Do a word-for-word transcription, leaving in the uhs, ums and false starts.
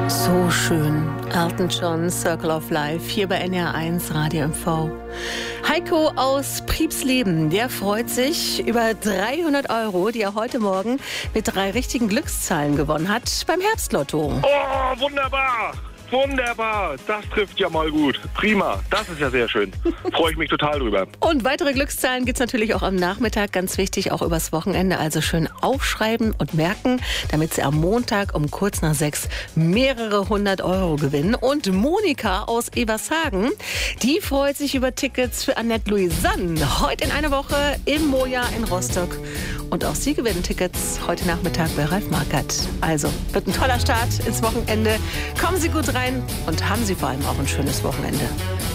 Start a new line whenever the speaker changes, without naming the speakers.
So schön. Elton John, Circle of Life, hier bei N R eins Radio M V. Heiko aus Priebsleben, der freut sich über dreihundert Euro, die er heute Morgen mit drei richtigen Glückszahlen gewonnen hat beim Herbstlotto.
Oh, wunderbar! Wunderbar, das trifft ja mal gut. Prima, das ist ja sehr schön. Freue ich mich total drüber.
Und weitere Glückszahlen gibt es natürlich auch am Nachmittag, ganz wichtig, auch übers Wochenende. Also schön aufschreiben und merken, damit Sie am Montag um kurz nach sechs mehrere hundert Euro gewinnen. Und Monika aus Evershagen, die freut sich über Tickets für Annette Louisanne. Heute in einer Woche im Moja in Rostock. Und auch Sie gewinnen Tickets heute Nachmittag bei Ralf Markert. Also, wird ein toller Start ins Wochenende. Kommen Sie gut rein und haben Sie vor allem auch ein schönes Wochenende.